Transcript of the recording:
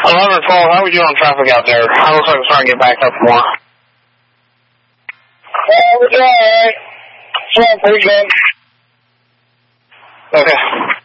11-12, how are we doing on traffic out there? I looks like we're starting to get backed up more. We're doing alright. It's all pretty good. Okay.